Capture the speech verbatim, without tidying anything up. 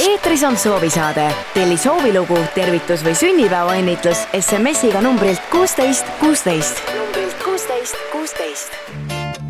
eetris on soovisaade. Telli soovilugu, tervitus või sünnipäevaõnnitlus S M S-iga numbrilt kuusteist kuusteist. Numbrilt kuusteist kuusteist.